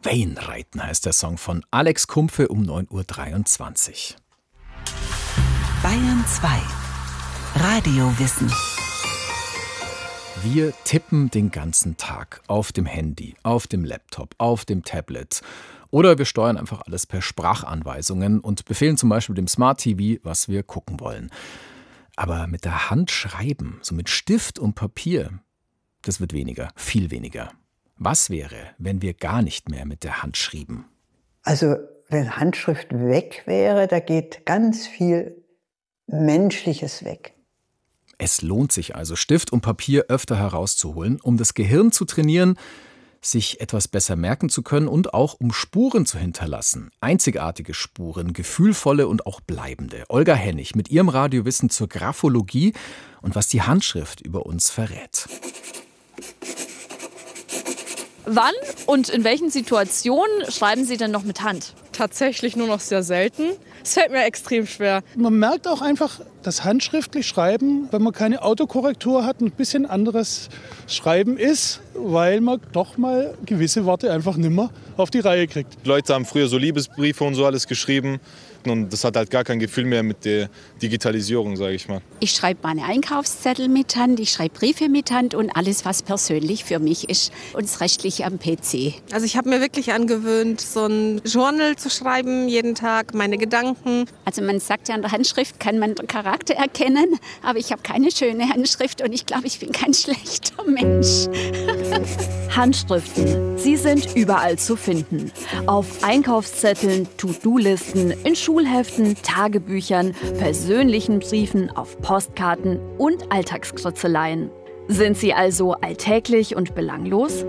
Wainreiten heißt der Song von Alex Kumpfe um 9.23 Uhr. Bayern 2. Radiowissen. Wir tippen den ganzen Tag auf dem Handy, auf dem Laptop, auf dem Tablet. Oder wir steuern einfach alles per Sprachanweisungen und befehlen zum Beispiel dem Smart TV, was wir gucken wollen. Aber mit der Hand schreiben, so mit Stift und Papier, das wird weniger, viel weniger. Was wäre, wenn wir gar nicht mehr mit der Hand schrieben? Also wenn Handschrift weg wäre, da geht ganz viel Menschliches weg. Es lohnt sich also, Stift und Papier öfter herauszuholen, um das Gehirn zu trainieren, sich etwas besser merken zu können und auch um Spuren zu hinterlassen. Einzigartige Spuren, gefühlvolle und auch bleibende. Olga Hennig mit ihrem Radiowissen zur Graphologie und was die Handschrift über uns verrät. Wann und in welchen Situationen schreiben Sie denn noch mit Hand? Tatsächlich nur noch sehr selten. Es fällt mir extrem schwer. Man merkt auch einfach, dass handschriftlich Schreiben, wenn man keine Autokorrektur hat, ein bisschen anderes Schreiben ist, weil man doch mal gewisse Worte einfach nimmer auf die Reihe kriegt. Leute haben früher so Liebesbriefe und so alles geschrieben. Und das hat halt gar kein Gefühl mehr mit der Digitalisierung, sage ich mal. Ich schreibe meine Einkaufszettel mit Hand, ich schreibe Briefe mit Hand und alles, was persönlich für mich ist. Und das Restliche am PC. Also ich habe mir wirklich angewöhnt, so ein Journal zu schreiben, jeden Tag, meine Gedanken. Also man sagt ja, an der Handschrift kann man den Charakter erkennen, aber ich habe keine schöne Handschrift und ich glaube, ich bin kein schlechter Mensch. Handschriften. Sie sind überall zu finden. Auf Einkaufszetteln, To-Do-Listen, in Schulheften, Tagebüchern, persönlichen Briefen, auf Postkarten und Alltagskritzeleien. Sind sie also alltäglich und belanglos?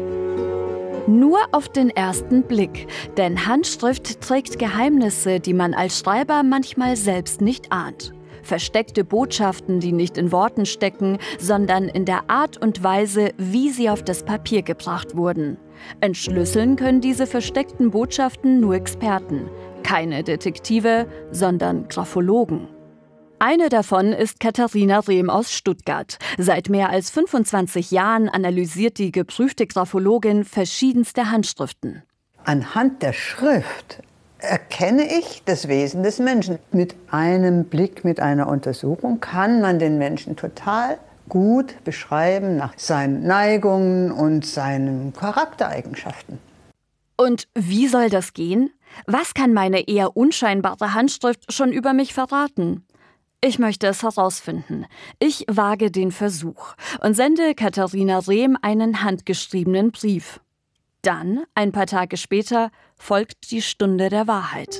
Nur auf den ersten Blick, denn Handschrift trägt Geheimnisse, die man als Schreiber manchmal selbst nicht ahnt. Versteckte Botschaften, die nicht in Worten stecken, sondern in der Art und Weise, wie sie auf das Papier gebracht wurden. Entschlüsseln können diese versteckten Botschaften nur Experten. Keine Detektive, sondern Graphologen. Eine davon ist Katharina Rehm aus Stuttgart. Seit mehr als 25 Jahren analysiert die geprüfte Graphologin verschiedenste Handschriften. Anhand der Schrift erkenne ich das Wesen des Menschen. Mit einem Blick, mit einer Untersuchung kann man den Menschen total gut beschreiben nach seinen Neigungen und seinen Charaktereigenschaften. Und wie soll das gehen? Was kann meine eher unscheinbare Handschrift schon über mich verraten? Ich möchte es herausfinden. Ich wage den Versuch und sende Katharina Rehm einen handgeschriebenen Brief. Dann, ein paar Tage später, folgt die Stunde der Wahrheit.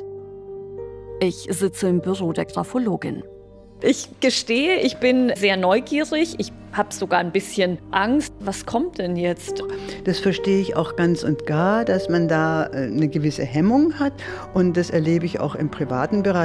Ich sitze im Büro der Graphologin. Ich gestehe, ich bin sehr neugierig. Ich habe sogar ein bisschen Angst. Was kommt denn jetzt? Das verstehe ich auch ganz und gar, dass man da eine gewisse Hemmung hat. Und das erlebe ich auch im privaten Bereich.